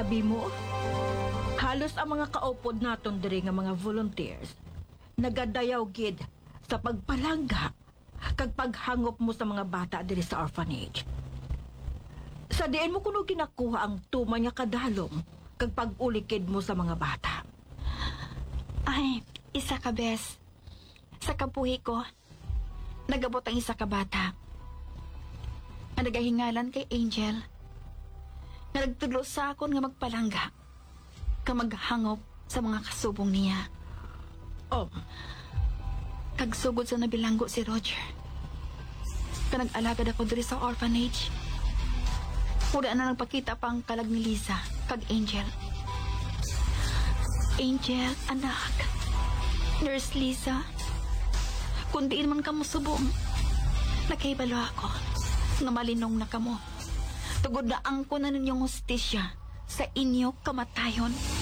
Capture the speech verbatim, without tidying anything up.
Sabi mo, halos ang mga kaupod naton diri nga mga volunteers nagadayaw gid sa pagpalangga kag paghangop mo sa mga bata diri sa orphanage. Sa diin mo kuno ginakuha ang tuman nga kadalom kag pag-ulikid mo sa mga bata. Ay, isa ka bes. Sa kabuhi ko, nagabot ang isa ka bata. Ang nagahingalan kay Angel. Nga nagtudlo sa akon nga magpalangga. Ka maghangop sa mga kasubong niya. Oh, Kagsugod sa nabilanggo si Roger. Ka nag-alagad ako diri sa orphanage. Wala na nagpakita pang kalag ni Lisa kag Angel. Angel, anak. Nurse Lisa. Kung diin man ka mo subong, nakaibalo ako nga malinong na kamo. Tugod na ang ko na ninyong hostisya sa inyo kamatayon.